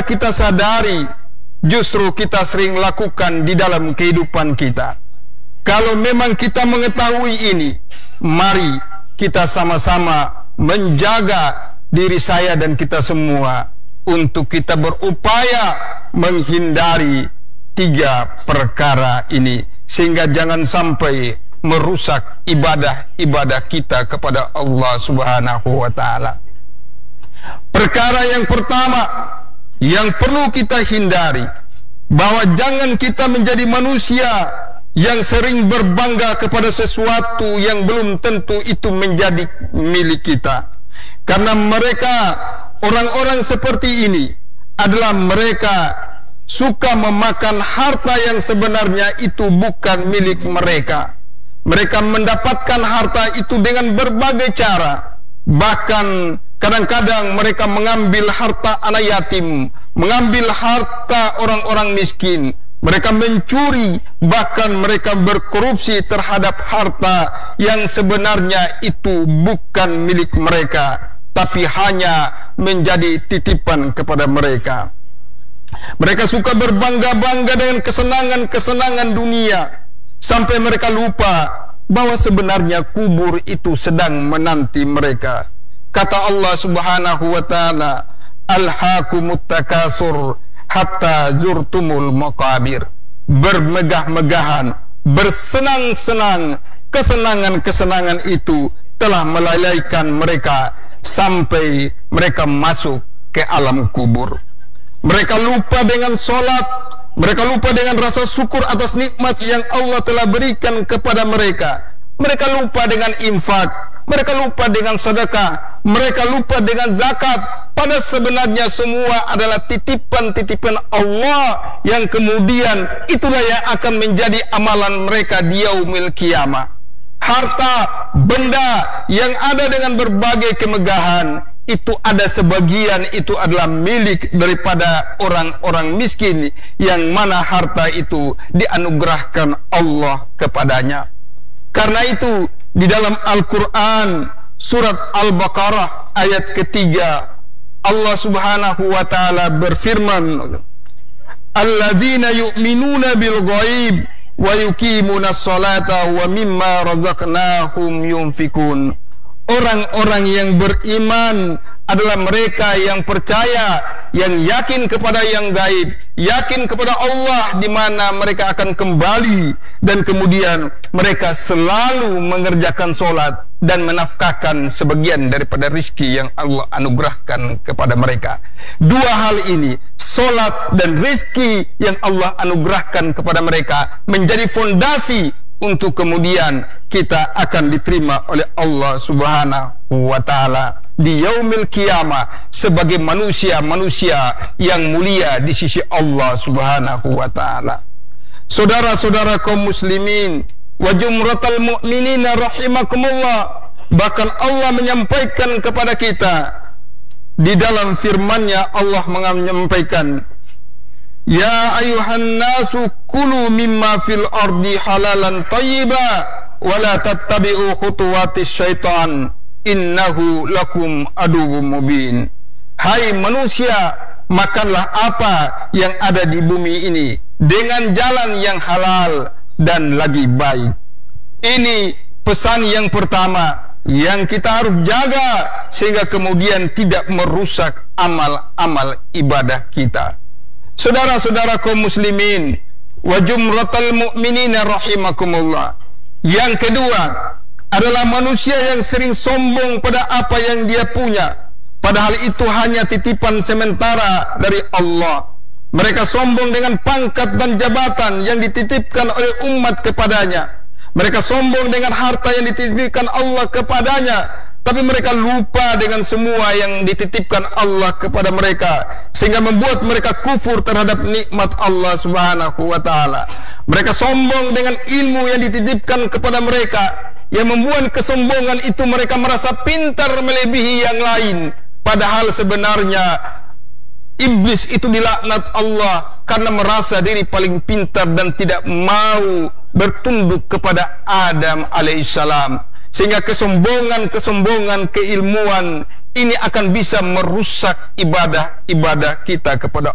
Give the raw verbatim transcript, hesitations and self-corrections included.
tidak kita sadari, justru kita sering lakukan di dalam kehidupan kita. Kalau memang kita mengetahui ini, mari kita sama-sama menjaga diri saya dan kita semua untuk kita berupaya menghindari tiga perkara ini, sehingga jangan sampai merusak ibadah-ibadah kita kepada Allah Subhanahu wa ta'ala. Perkara yang pertama yang perlu kita hindari, bahwa jangan kita menjadi manusia yang sering berbangga kepada sesuatu yang belum tentu itu menjadi milik kita. Karena mereka, orang-orang seperti ini adalah mereka suka memakan harta yang sebenarnya itu bukan milik mereka. Mereka mendapatkan harta itu dengan berbagai cara. Bahkan kadang-kadang mereka mengambil harta anak yatim, mengambil harta orang-orang miskin. Mereka mencuri, bahkan mereka berkorupsi terhadap harta yang sebenarnya itu bukan milik mereka, tapi hanya menjadi titipan kepada mereka. Mereka suka berbangga-bangga dengan kesenangan-kesenangan dunia, sampai mereka lupa bahwa sebenarnya kubur itu sedang menanti mereka. Kata Allah Subhanahu wa ta'ala, "Alhaakumut takasur hatta zurtumul maqabir." Bermegah-megahan, bersenang-senang, kesenangan-kesenangan itu telah melalaikan mereka sampai mereka masuk ke alam kubur. Mereka lupa dengan solat, mereka lupa dengan rasa syukur atas nikmat yang Allah telah berikan kepada mereka. Mereka lupa dengan infak, mereka lupa dengan sedekah, mereka lupa dengan zakat. Pada sebenarnya semua adalah titipan-titipan Allah yang kemudian itulah yang akan menjadi amalan mereka di yaumil qiyamah. Harta, benda yang ada dengan berbagai kemegahan, itu ada sebagian itu adalah milik daripada orang-orang miskin yang mana harta itu dianugerahkan Allah kepadanya. Karena itu di dalam Al-Quran surat Al-Baqarah ayat ketiga, Allah Subhanahu wa ta'ala berfirman, "Alladzina yu'minuna bil ghaib wa yuqimuna sholata wa mimma razaqnahum yunfikun." Orang-orang yang beriman adalah mereka yang percaya, yang yakin kepada yang gaib, yakin kepada Allah di mana mereka akan kembali, dan kemudian mereka selalu mengerjakan solat dan menafkahkan sebagian daripada rizki yang Allah anugerahkan kepada mereka. Dua hal ini, solat dan rizki yang Allah anugerahkan kepada mereka, menjadi fondasi untuk kemudian kita akan diterima oleh Allah Subhanahu wa ta'ala di yaumil qiyamah sebagai manusia-manusia yang mulia di sisi Allah Subhanahu wa ta'ala. Saudara-saudara kaum muslimin wa jumratal mu'minina rahimakumullah, bahkan Allah menyampaikan kepada kita di dalam firman-Nya, Allah menyampaikan, "Ya ayuhan nasu kulu mimma fil ardi halalan tayyiba wa la tattabi'u khutuwatis syaitan innahu lakum aduwwum mubin." Hai manusia, makanlah apa yang ada di bumi ini dengan jalan yang halal dan lagi baik. Ini pesan yang pertama yang kita harus jaga sehingga kemudian tidak merusak amal-amal ibadah kita. Saudara-saudara kaum muslimin wa jumratal mu'minina rahimakumullah, yang kedua adalah manusia yang sering sombong pada apa yang dia punya, padahal itu hanya titipan sementara dari Allah. Mereka sombong dengan pangkat dan jabatan yang dititipkan oleh umat kepadanya. Mereka sombong dengan harta yang dititipkan Allah kepadanya, tapi mereka lupa dengan semua yang dititipkan Allah kepada mereka, sehingga membuat mereka kufur terhadap nikmat Allah Subhanahu wa ta'ala. Mereka sombong dengan ilmu yang dititipkan kepada mereka, yang membuat kesombongan itu mereka merasa pintar melebihi yang lain, padahal sebenarnya iblis itu dilaknat Allah karena merasa diri paling pintar dan tidak mau bertunduk kepada Adam alaihissalam. Sehingga kesombongan-kesombongan keilmuan ini akan bisa merusak ibadah-ibadah kita kepada